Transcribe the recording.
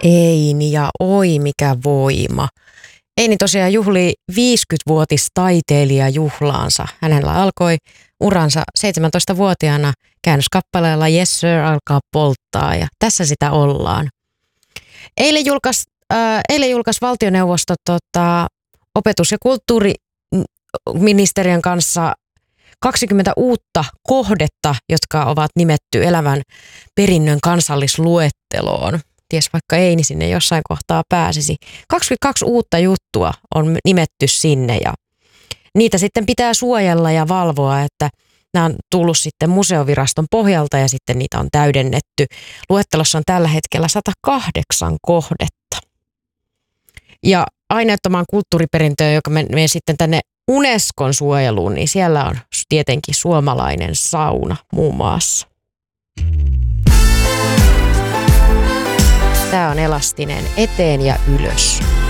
Eini ja oi mikä voima. Eini tosiaan juhlii 50-vuotistaiteilijajuhlaansa. Hänellä alkoi uransa 17-vuotiaana käännöskappaleella Yes Sir alkaa polttaa ja tässä sitä ollaan. Eilen julkaisi valtioneuvosto opetus- ja kulttuuriministeriön kanssa 20 uutta kohdetta, jotka ovat nimetty elävän perinnön kansallisluetteloon. Ties vaikka Eini sinne jossain kohtaa pääsisi. 22 uutta juttua on nimetty sinne ja niitä sitten pitää suojella ja valvoa, että nämä on tullut sitten museoviraston pohjalta ja sitten niitä on täydennetty. Luettelossa on tällä hetkellä 108 kohdetta. Ja aineettomaan kulttuuriperintöön, joka menee sitten tänne Unescon suojeluun, niin siellä on tietenkin suomalainen sauna muun muassa. Tämä on elastinen eteen ja ylös.